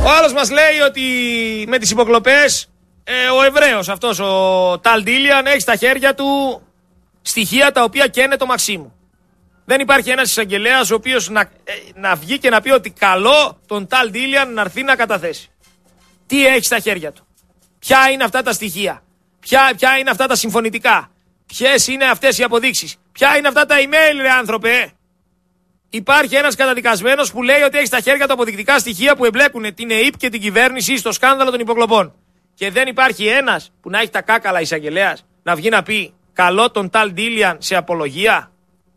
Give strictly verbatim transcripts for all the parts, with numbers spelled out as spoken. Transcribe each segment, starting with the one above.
Ο άλλος μας λέει ότι με τις υποκλοπές ε, ο Εβραίος αυτός ο Ταλ Ντίλιαν έχει στα χέρια του στοιχεία τα οποία καίνε το Μαξίμου. Δεν υπάρχει ένας εισαγγελέας ο οποίος να, ε, να βγει και να πει ότι καλό τον Ταλ Ντίλιαν να έρθει να καταθέσει. Τι έχει στα χέρια του? Ποια είναι αυτά τα στοιχεία? Ποια, ποια είναι αυτά τα συμφωνητικά? Ποιες είναι αυτές οι αποδείξεις? Ποια είναι αυτά τα email, ρε άνθρωπε? Υπάρχει ένας καταδικασμένος που λέει ότι έχει στα χέρια του αποδεικτικά στοιχεία που εμπλέκουν την ΕΥΠ και την κυβέρνηση στο σκάνδαλο των υποκλοπών. Και δεν υπάρχει ένας που να έχει τα κάκαλα εισαγγελέας να βγει να πει καλό τον Ταλ Ντίλιαν σε απολογία.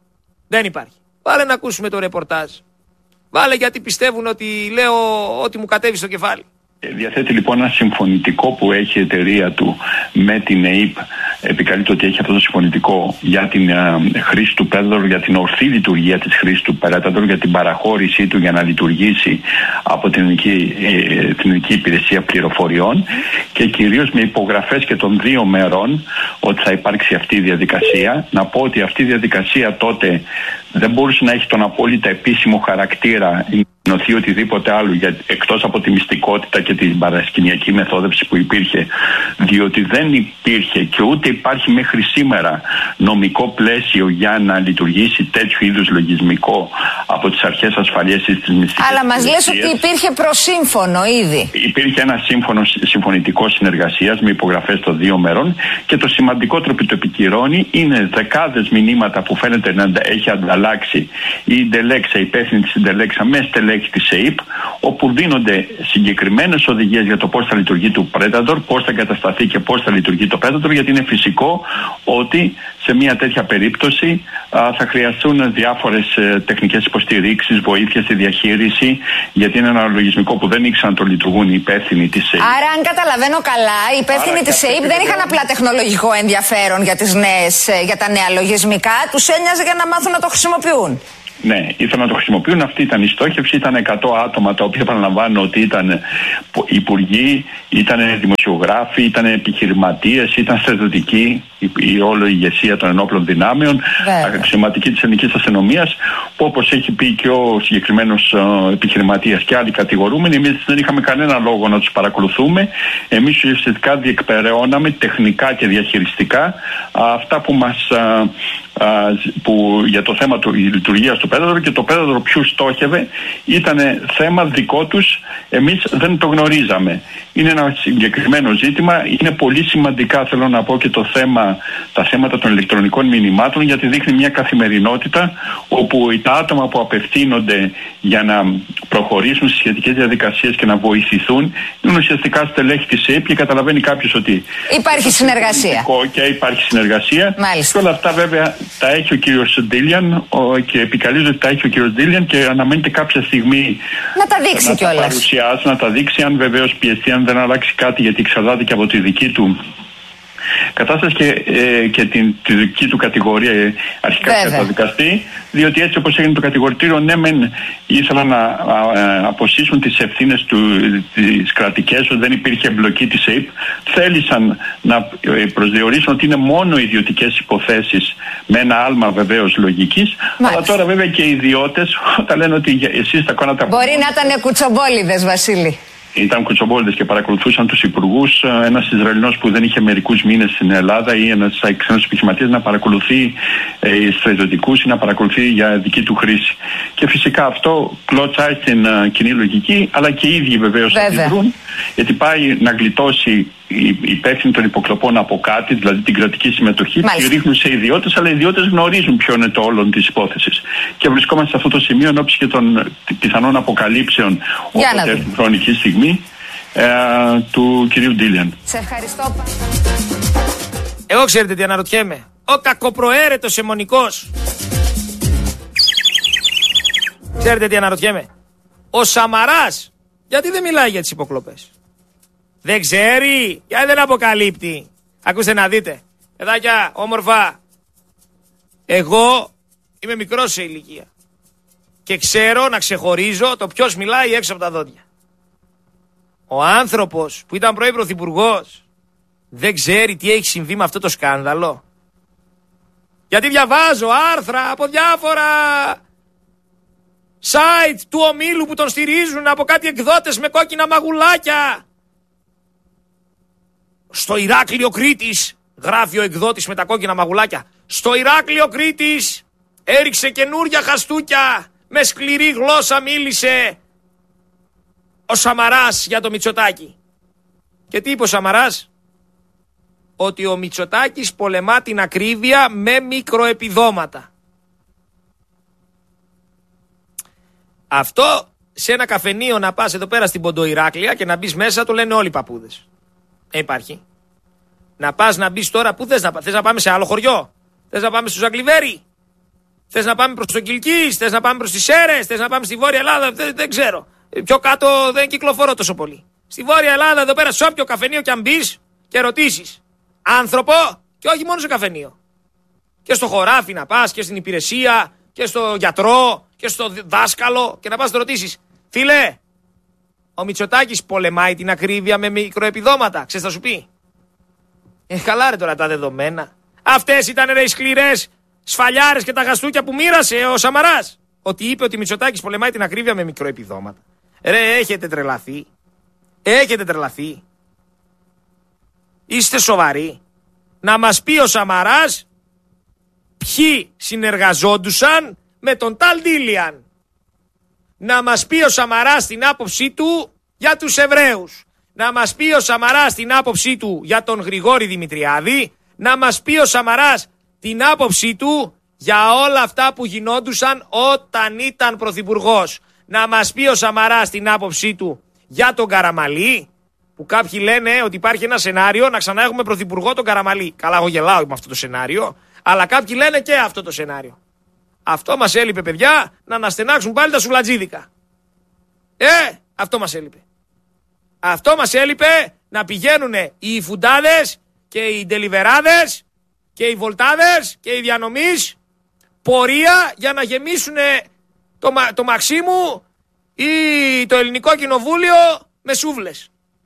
Δεν υπάρχει. Βάλε να ακούσουμε το ρεπορτάζ. Βάλε γιατί πιστεύουν ότι λέω ότι μου κατέβει στο κεφάλι. Διαθέτει λοιπόν ένα συμφωνητικό που έχει η εταιρεία του με την ΕΥΠ. Επικαλείται ότι έχει αυτό το συμφωνητικό για την uh, χρήση του Predator, για την ορθή λειτουργία της χρήσης του Predator, για την παραχώρησή του για να λειτουργήσει από την Ελληνική, ε, την Ελληνική Υπηρεσία Πληροφοριών και κυρίως με υπογραφές και των δύο μερών ότι θα υπάρξει αυτή η διαδικασία. Να πω ότι αυτή η διαδικασία τότε δεν μπορούσε να έχει τον απόλυτα επίσημο χαρακτήρα ή νοθεί οτιδήποτε άλλο για, εκτός από τη μυστικότητα και την παρασκηνιακή μεθόδευση που υπήρχε, διότι δεν υπήρχε και ούτε υπάρχει μέχρι σήμερα νομικό πλαίσιο για να λειτουργήσει τέτοιου είδους λογισμικό από τις αρχές ασφαλείας ή τις μυστικές. Αλλά μας λες ότι υπήρχε προσύμφωνο ήδη. Υπήρχε ένα σύμφωνο συμφωνητικό συνεργασίας με υπογραφές των δύο μέρων και το σημαντικότερο που το επικυρώνει είναι δεκάδες μηνύματα που φαίνεται να έχει ανταλλάξει η Ιντελέξα, η υπεύθυνη της Ιντελέξα με στελέχη της ΕΥΠ, όπου δίνονται συγκεκριμένες οδηγίες για το πώς θα λειτουργεί το Predator, πώς θα εγκατασταθεί και πώς θα λειτουργεί το Predator, γιατί είναι φυσικό ότι σε μια τέτοια περίπτωση α, θα χρειαστούν διάφορες ε, τεχνικές υποστηρίξεις, βοήθεια στη διαχείριση, γιατί είναι ένα λογισμικό που δεν ήξεραν να το λειτουργούν οι υπεύθυνοι της ΕΥΠ. Άρα, αν καταλαβαίνω καλά, οι υπεύθυνοι Άρα, της ΕΥΠ δεν είχαν απλά τεχνολογικό ενδιαφέρον για, τις νέες, για τα νέα λογισμικά, τους ένοιαζε για να μάθουν να το χρησιμοποιούν. Ναι, ήθελαν να το χρησιμοποιούν. Αυτή ήταν η στόχευση. Ήταν εκατό άτομα, τα οποία επαναλαμβάνω ότι ήταν υπουργοί, ήταν δημοσιογράφοι, ήταν επιχειρηματίες, ήταν στρατιωτικοί, η, η όλη η ηγεσία των ενόπλων δυνάμεων, αξιωματικοί της ελληνικής αστυνομίας, που όπως έχει πει και ο συγκεκριμένος uh, επιχειρηματίας και άλλοι κατηγορούμενοι, εμείς δεν είχαμε κανένα λόγο να τους παρακολουθούμε. Εμείς ουσιαστικά διεκπεραιώναμε τεχνικά και διαχειριστικά uh, αυτά που μας. Uh, που για το θέμα του λειτουργίας του Predator, και το Predator ποιου στόχευε ήταν θέμα δικό τους, εμείς δεν το γνωρίζαμε. Είναι ένα συγκεκριμένο ζήτημα, είναι πολύ σημαντικά, θέλω να πω, και το θέμα, τα θέματα των ηλεκτρονικών μηνυμάτων, γιατί δείχνει μια καθημερινότητα όπου τα άτομα που απευθύνονται για να προχωρήσουν στις σχετικές διαδικασίες και να βοηθηθούν είναι ουσιαστικά στελέχη της ΕΥΠ και καταλαβαίνει κάποιος ότι υπάρχει συνεργασία και υπάρχει συνεργασία. Μάλιστα. Και όλα αυτά βέβαια τα έχει ο κύριος Ντίλιαν και επικαλείται ότι τα έχει ο κύριος Ντίλιαν και αναμένεται κάποια στιγμή να τα δείξει να κιόλας. Τα παρουσιάσει, να τα δείξει, αν βεβαίως πιεστεί, αν δεν αλλάξει κάτι, γιατί εξαρτάται και από τη δική του κατάσταση και, ε, και την, τη δική του κατηγορία ε, αρχικά και θα δικαστεί, διότι έτσι όπως έγινε το κατηγορητήριο, ναι μεν ήθελαν να α, α, αποσύσουν τις ευθύνες του, τις κρατικές, ότι δεν υπήρχε εμπλοκή της ΕΥΠ, θέλησαν να προσδιορίσουν ότι είναι μόνο ιδιωτικές υποθέσεις με ένα άλμα βεβαίως λογικής. Μάλιστα. Αλλά τώρα βέβαια και οι ιδιώτες όταν λένε ότι εσείς τα κάνατε. Μπορεί να ήταν κουτσομπόλιδες, Βασίλη. Ήταν κουτσομπόλιδες και παρακολουθούσαν τους υπουργούς. Ένας Ισραηλινός που δεν είχε μερικούς μήνες στην Ελλάδα ή ένας ξένος επιχειρηματίας να παρακολουθεί ε, στρατιωτικούς ή να παρακολουθεί για δική του χρήση. Και φυσικά αυτό κλωτσάει στην uh, κοινή λογική, αλλά και οι ίδιοι βεβαίως αντιδρούν, γιατί πάει να γλιτώσει οι υπεύθυνοι των υποκλοπών από κάτι, δηλαδή την κρατική συμμετοχή, τη ρίχνουν σε ιδιώτες, αλλά οι ιδιώτες γνωρίζουν ποιο είναι το όλον της υπόθεσης. Και βρισκόμαστε σε αυτό το σημείο εν ώψη και των πιθανών αποκαλύψεων όποτε έρθει η χρονική στιγμή ε, του κυρίου Ντίλιαν. Σε ευχαριστώ. Εγώ ξέρετε τι αναρωτιέμαι. Ο κακοπροαίρετος αιμονικός. Ξέρετε τι αναρωτιέμαι. Ο Σαμαράς γιατί δεν μιλάει για τις υποκλοπές? Δεν ξέρει, γιατί δεν αποκαλύπτει? Ακούστε να δείτε. Παιδάκια, όμορφα. Εγώ είμαι μικρός σε ηλικία και ξέρω να ξεχωρίζω το ποιος μιλάει έξω από τα δόντια. Ο άνθρωπος που ήταν πρώην πρωθυπουργός δεν ξέρει τι έχει συμβεί με αυτό το σκάνδαλο? Γιατί διαβάζω άρθρα από διάφορα site του ομίλου που τον στηρίζουν από κάτι εκδότες με κόκκινα μαγουλάκια. Στο Ηράκλειο Κρήτης, γράφει ο εκδότης με τα κόκκινα μαγουλάκια, στο Ηράκλειο Κρήτης έριξε καινούρια χαστούκια, με σκληρή γλώσσα μίλησε ο Σαμαράς για το Μητσοτάκη. Και τι είπε ο Σαμαράς? Ότι ο Μητσοτάκης πολεμά την ακρίβεια με μικροεπιδόματα. Αυτό σε ένα καφενείο να πας εδώ πέρα στην Ποντοϊράκλεια και να μπεις μέσα, το λένε όλοι οι παππούδες. Ε, υπάρχει. Να πας να μπεις τώρα, πού θες να πας? Θες να πάμε σε άλλο χωριό? Θες να πάμε στο Ζαγκλιβέρι? Θες να πάμε προς το Κιλκής? Θες να πάμε προς τις Σέρρες? Θες να πάμε στη Βόρεια Ελλάδα? Δεν, δεν ξέρω. Πιο κάτω δεν κυκλοφορώ τόσο πολύ. Στη Βόρεια Ελλάδα, εδώ πέρα, σε όποιο καφενείο και αν μπεις και ρωτήσεις άνθρωπο, και όχι μόνο σε καφενείο. Και στο χωράφι να πας, και στην υπηρεσία, και στο γιατρό, και στο δάσκαλο, και να πας να ρωτήσεις, φίλε, ο Μητσοτάκης πολεμάει την ακρίβεια με μικροεπιδόματα? Ξέρεις, θα σου πει. Ε, καλά ρε τώρα τα δεδομένα. Αυτές ήταν ρε οι σκληρές σφαλιάρες και τα γαστούκια που μοίρασε ο Σαμαράς. Ότι είπε ότι ο Μητσοτάκης πολεμάει την ακρίβεια με μικροεπιδόματα. Ρε, έχετε τρελαθεί. Έχετε τρελαθεί. Είστε σοβαροί? Να μας πει ο Σαμαράς ποιοι συνεργαζόντουσαν με τον Ταλ Ντίλιαν. Να μας πει ο Σαμαράς την άποψή του για τους Εβραίους. Να μας πει ο Σαμαράς την άποψή του για τον Γρηγόρη Δημητριάδη. Να μας πει ο Σαμαράς την άποψή του για όλα αυτά που γινόντουσαν όταν ήταν πρωθυπουργός. Να μας πει ο Σαμαράς την άποψή του για τον Καραμαλή, που κάποιοι λένε ότι υπάρχει ένα σενάριο να ξανά έχουμε πρωθυπουργό τον Καραμαλή. Καλά, εγώ γελάω με αυτό το σενάριο, αλλά κάποιοι λένε και αυτό το σενάριο. Αυτό μας έλειπε, παιδιά, να αναστενάξουν πάλι τα σουβλατζίδικα. Ε, αυτό μας έλειπε. Αυτό μας έλειπε, να πηγαίνουν οι φουντάδες και οι ντελιβεράδες και οι βολτάδες και οι διανομής πορεία για να γεμίσουν το, το Μαξίμου ή το Ελληνικό Κοινοβούλιο με σούβλες.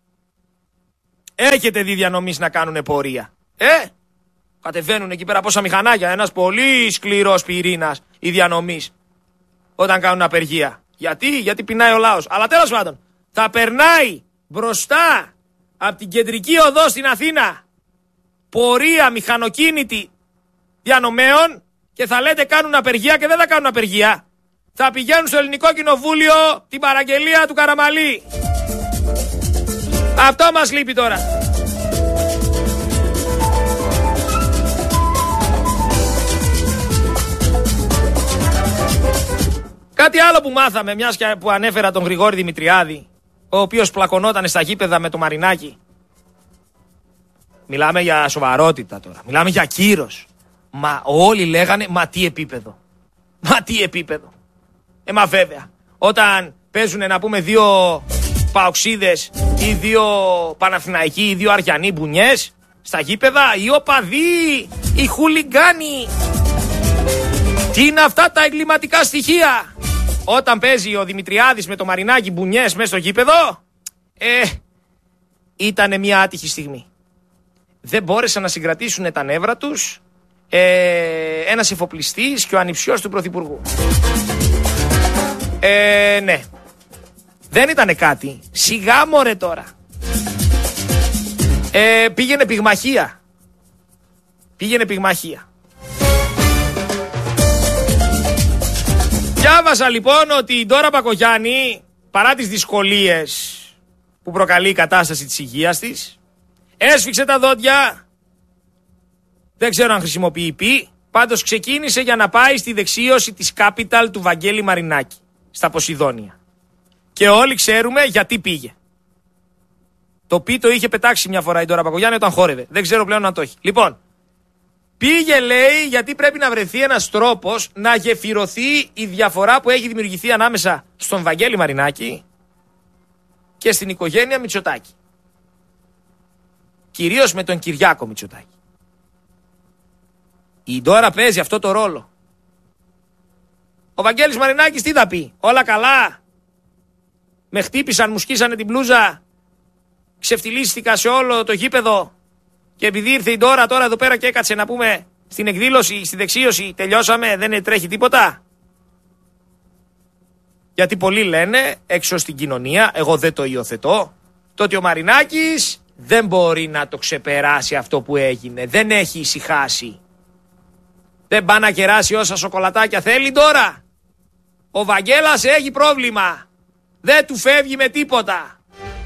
Έχετε δει διανομής να κάνουν πορεία? Ε, κατεβαίνουν εκεί πέρα πόσα μηχανάκια, ένας πολύ σκληρός πυρήνας οι διανομής όταν κάνουν απεργία. Γιατί, γιατί πεινάει ο λαός. Αλλά τέλος πάντων, θα περνάει μπροστά από την κεντρική οδό στην Αθήνα πορεία μηχανοκίνητη διανομέων και θα λέτε κάνουν απεργία και δεν θα κάνουν απεργία. Θα πηγαίνουν στο Ελληνικό Κοινοβούλιο την παραγγελία του Καραμαλή. Αυτό μας λείπει τώρα. Κάτι άλλο που μάθαμε, μιας και που ανέφερα τον Γρηγόρη Δημητριάδη, ο οποίος πλακωνόταν στα γήπεδα με το Μαρινάκι. Μιλάμε για σοβαρότητα τώρα. Μιλάμε για κύρος. Μα όλοι λέγανε, μα τι επίπεδο. Μα τι επίπεδο. Ε, μα βέβαια. Όταν παίζουν να πούμε δύο παοξίδες ή δύο Παναθηναϊκοί ή δύο Αριανοί μπουνιές στα γήπεδα, οι οπαδοί, οι χουλιγκάνοι. Τι είναι αυτά τα εγκληματικά στοιχεία? Όταν παίζει ο Δημητριάδης με το Μαρινάκι μπουνιές μέσα στο γήπεδο, ε, ήτανε μια άτυχη στιγμή. Δεν μπόρεσαν να συγκρατήσουν τα νεύρα τους ε, ένας εφοπλιστής και ο ανιψιός του Πρωθυπουργού. Ε, ναι. Δεν ήτανε κάτι. Σιγά μωρέ τώρα. Ε, πήγαινε πυγμαχία. Πήγαινε πυγμαχία. Διάβασα λοιπόν ότι η Ντόρα Μπακογιάννη, παρά τις δυσκολίες που προκαλεί η κατάσταση της υγείας της, έσφιξε τα δόντια. Δεν ξέρω αν χρησιμοποιεί πι. Πάντως ξεκίνησε για να πάει στη δεξίωση της Capital του Βαγγέλη Μαρινάκη στα Ποσειδόνια. Και όλοι ξέρουμε γιατί πήγε. Το πι το είχε πετάξει μια φορά η Ντόρα Μπακογιάννη όταν χόρευε. Δεν ξέρω πλέον αν το έχει. Λοιπόν, πήγε λέει γιατί πρέπει να βρεθεί ένας τρόπος να γεφυρωθεί η διαφορά που έχει δημιουργηθεί ανάμεσα στον Βαγγέλη Μαρινάκη και στην οικογένεια Μητσοτάκη. Κυρίως με τον Κυριάκο Μητσοτάκη. Η Ντόρα παίζει αυτό το ρόλο. Ο Βαγγέλης Μαρινάκης τι θα πει? Όλα καλά? Με χτύπησαν, μου σκίσανε την μπλούζα, ξεφτυλίστηκα σε όλο το γήπεδο και επειδή ήρθε η Ντόρα τώρα εδώ πέρα και έκατσε να πούμε στην εκδήλωση, στη δεξίωση, τελειώσαμε, δεν τρέχει τίποτα. Γιατί πολλοί λένε έξω στην κοινωνία, εγώ δεν το υιοθετώ, το ότι ο Μαρινάκης δεν μπορεί να το ξεπεράσει αυτό που έγινε. Δεν έχει ησυχάσει. Δεν πάει να κεράσει όσα σοκολατάκια θέλει τώρα. Ο Βαγγέλας έχει πρόβλημα. Δεν του φεύγει με τίποτα.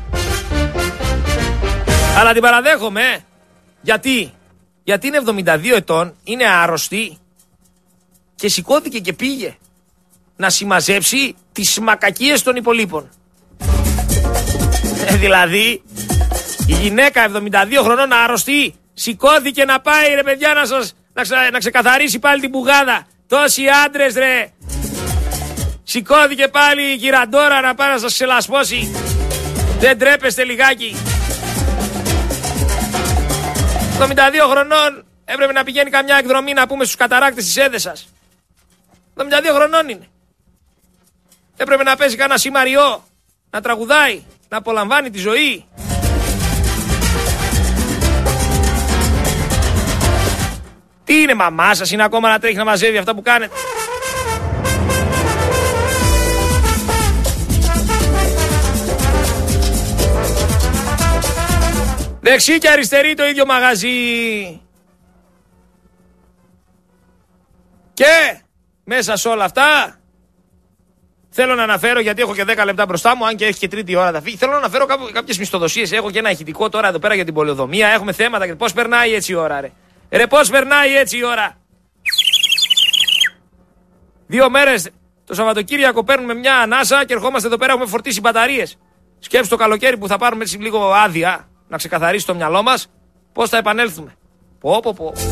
Αλλά την παραδέχομαι. Γιατί? Γιατί είναι εβδομήντα δύο ετών, είναι άρρωστη και σηκώθηκε και πήγε να συμμαζέψει τις μακακίες των υπολείπων. Ε, δηλαδή, η γυναίκα εβδομήντα δύο χρονών άρρωστη σηκώθηκε να πάει, ρε παιδιά, να, σας, να, ξα, να ξεκαθαρίσει πάλι την πουγάδα. Τόσοι άντρες, ρε. Σηκώθηκε πάλι η κυραντόρα να πάει να σας ξελασπώσει. Δεν τρέπεστε λιγάκι? εβδομήντα δύο χρονών έπρεπε να πηγαίνει καμιά εκδρομή, να πούμε, στους καταράκτες της Έδεσας. εβδομήντα δύο χρονών είναι. Έπρεπε να παίζει κανένα σημαριό, να τραγουδάει, να απολαμβάνει τη ζωή. Τι είναι, μαμά σας είναι ακόμα να τρέχει να μαζεύει αυτά που κάνετε? Δεξί και αριστερή το ίδιο μαγαζί. Και μέσα σε όλα αυτά θέλω να αναφέρω, γιατί έχω και δέκα λεπτά μπροστά μου, αν και έχει και τρίτη ώρα θα φύγει. Θέλω να αναφέρω κάποιες μισθοδοσίες. Έχω και ένα ηχητικό τώρα εδώ πέρα για την πολεοδομία. Έχουμε θέματα. Πώς περνάει έτσι η ώρα, ρε. Ρε, πώς περνάει έτσι η ώρα. Δύο μέρες το Σαββατοκύριακο παίρνουμε μια ανάσα και ερχόμαστε εδώ πέρα. Έχουμε φορτίσει μπαταρίες. Σκέψου το καλοκαίρι που θα πάρουμε έτσι λίγο άδεια, να ξεκαθαρίσει το μυαλό μας, πώς θα επανέλθουμε. Πω, πω, πω.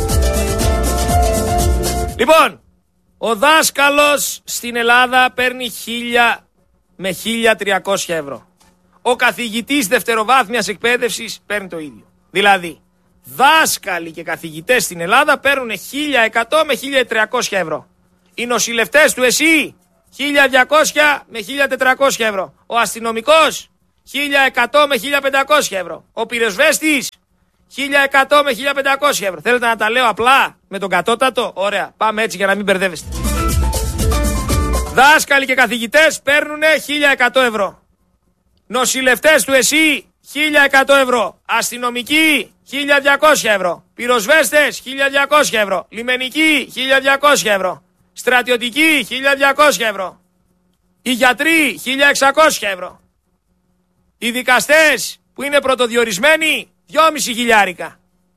Λοιπόν, ο δάσκαλος στην Ελλάδα παίρνει χίλια με χίλια τριακόσια ευρώ. Ο καθηγητής δευτεροβάθμιας εκπαίδευσης παίρνει το ίδιο. Δηλαδή, δάσκαλοι και καθηγητές στην Ελλάδα παίρνουν χίλια εκατό με χίλια τριακόσια ευρώ. Οι νοσηλευτές του ΕΣΥ χίλια διακόσια με χίλια τετρακόσια ευρώ. Ο αστυνομικός χίλια εκατό με χίλια πεντακόσια ευρώ. Ο πυροσβέστης χίλια εκατό με χίλια πεντακόσια ευρώ. Θέλετε να τα λέω απλά με τον κατώτατο? Ωραία, πάμε έτσι για να μην μπερδεύεστε. Δάσκαλοι και καθηγητές παίρνουν χίλια εκατό ευρώ. Νοσηλευτές του ΕΣΥ χίλια εκατό ευρώ. Αστυνομικοί χίλια διακόσια ευρώ. Πυροσβέστες χίλια διακόσια ευρώ. Λιμενικοί χίλια διακόσια ευρώ. Στρατιωτικοί χίλια διακόσια ευρώ. Οι γιατροί χίλια εξακόσια ευρώ. Οι δικαστές που είναι πρωτοδιορισμένοι δυόμισι χιλιάρικα.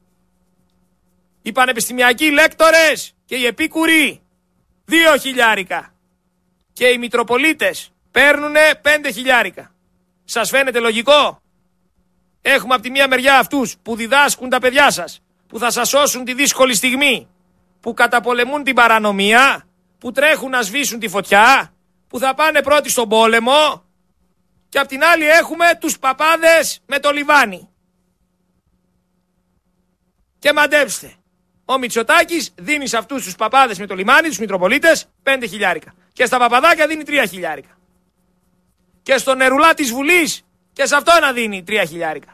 Οι πανεπιστημιακοί λέκτορες και οι επίκουροι δύο χιλιάρικα. Και οι μητροπολίτες παίρνουνε πέντε χιλιάρικα. Σας φαίνεται λογικό? Έχουμε από τη μία μεριά αυτούς που διδάσκουν τα παιδιά σας, που θα σας σώσουν τη δύσκολη στιγμή, που καταπολεμούν την παρανομία, που τρέχουν να σβήσουν τη φωτιά, που θα πάνε πρώτοι στον πόλεμο, και απ' την άλλη έχουμε τους παπάδες με το λιβάνι. Και μαντέψτε, ο Μητσοτάκης δίνει σε αυτούς τους παπάδες με το λιμάνι, τους μητροπολίτες, πέντε χιλιάρικα. Και στα παπαδάκια δίνει τρία χιλιάρικα. Και στον νερουλά της Βουλής και σε αυτό να δίνει τρία χιλιάρικα.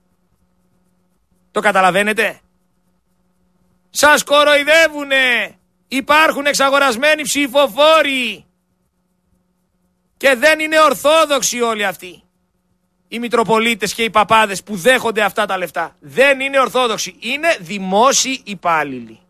Το καταλαβαίνετε? Σας κοροϊδεύουνε. Υπάρχουν εξαγορασμένοι ψηφοφόροι. Και δεν είναι ορθόδοξοι όλοι αυτοί. Οι μητροπολίτες και οι παπάδες που δέχονται αυτά τα λεφτά. Δεν είναι ορθόδοξοι. Είναι δημόσιοι υπάλληλοι.